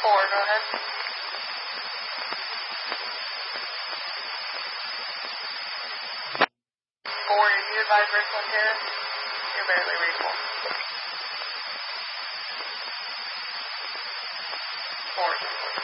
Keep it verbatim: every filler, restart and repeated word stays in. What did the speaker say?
Four, go ahead. Four, did you advise Richland Terrace? You're barely reachable. Four,